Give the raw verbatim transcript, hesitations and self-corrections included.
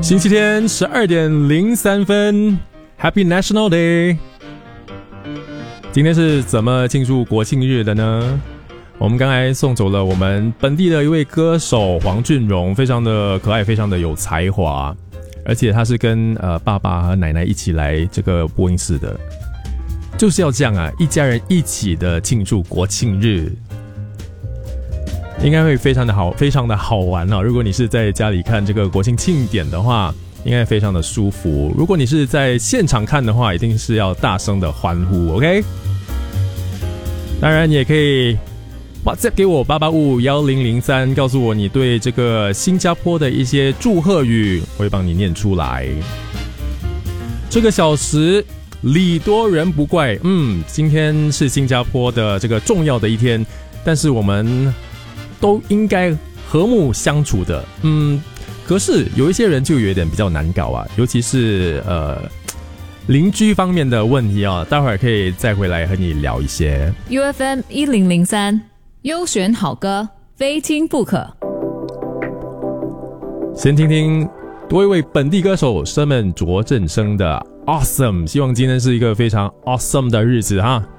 星期天十二点零三分 Happy National Day。 今天是怎么庆祝国庆日的呢？我们刚才送走了我们本地的一位歌手黄俊荣，非常的可爱，非常的有才华，而且他是跟呃爸爸和奶奶一起来这个播音室的，就是要这样啊，一家人一起的庆祝国庆日，应该会非常的好，非常的好玩哦。如果你是在家里看这个国庆庆典的话，应该非常的舒服。如果你是在现场看的话，一定是要大声的欢呼 ，OK？ 当然，你也可以 WhatsApp 给我八八五一零零三，告诉我你对这个新加坡的一些祝贺语，我会帮你念出来。这个小时礼多人不怪，嗯，今天是新加坡的这个重要的一天，但是我们都应该和睦相处的，嗯，可是有一些人就有点比较难搞啊，尤其是呃邻居方面的问题啊，待会儿可以再回来和你聊一些。 U F M 一零零三优选好歌，非听不可。 先听听多一位本地歌手生们卓振生的 Awesome， 希望今天是一个非常 Awesome 的日子哈。